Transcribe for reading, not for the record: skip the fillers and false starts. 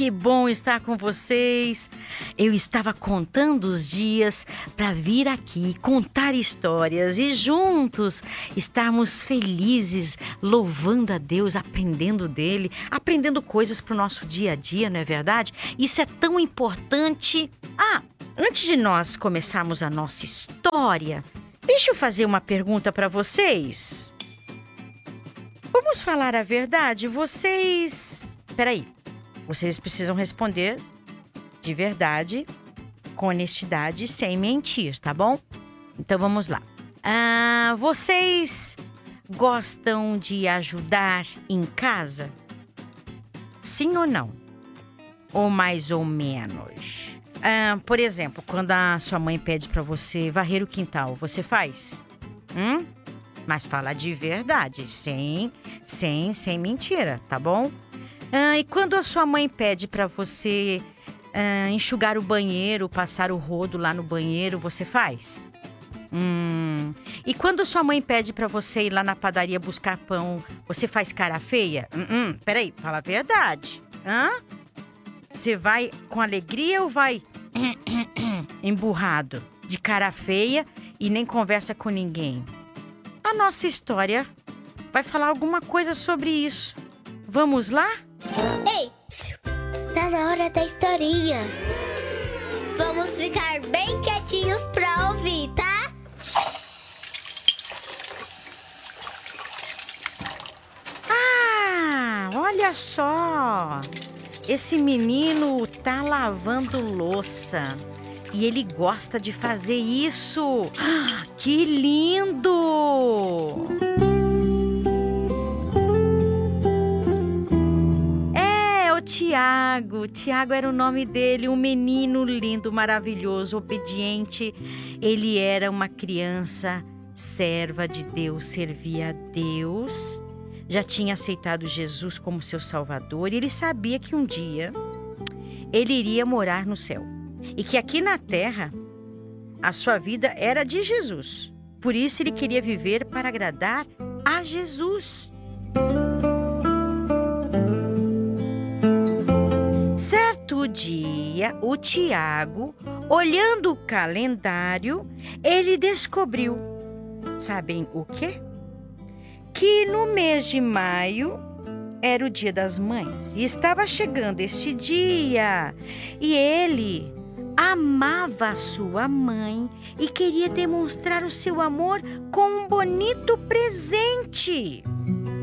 que bom estar com vocês. Eu estava contando os dias para vir aqui contar histórias e juntos estarmos felizes, louvando a Deus, aprendendo dele, aprendendo coisas para o nosso dia a dia, não é verdade? Isso é tão importante. Antes de nós começarmos a nossa história, deixa eu fazer uma pergunta para vocês. Vamos falar a verdade? Vocês precisam responder de verdade, com honestidade, sem mentir, tá bom? Então vamos lá. Vocês gostam de ajudar em casa? Sim ou não? Ou mais ou menos? Por exemplo, quando a sua mãe pede pra você varrer o quintal, você faz? Mas fala de verdade, sem mentira, tá bom? E quando a sua mãe pede pra você enxugar o banheiro, passar o rodo lá no banheiro, você faz? E quando a sua mãe pede pra você ir lá na padaria buscar pão, você faz cara feia? Peraí, fala a verdade. Você vai com alegria ou vai emburrado, de cara feia e nem conversa com ninguém? A nossa história vai falar alguma coisa sobre isso. Vamos lá? Ei, tá na hora da historinha. Vamos ficar bem quietinhos pra ouvir, tá? Olha só! Esse menino tá lavando louça e ele gosta de fazer isso. Que lindo! Tiago era o nome dele, um menino lindo, maravilhoso, obediente. Ele era uma criança serva de Deus, servia a Deus, já tinha aceitado Jesus como seu Salvador e ele sabia que um dia ele iria morar no céu e que aqui na terra a sua vida era de Jesus. Por isso ele queria viver para agradar a Jesus. Certo dia, o Tiago, olhando o calendário, ele descobriu, sabem o quê? Que no mês de maio era o Dia das Mães e estava chegando este dia. E ele amava a sua mãe e queria demonstrar o seu amor com um bonito presente.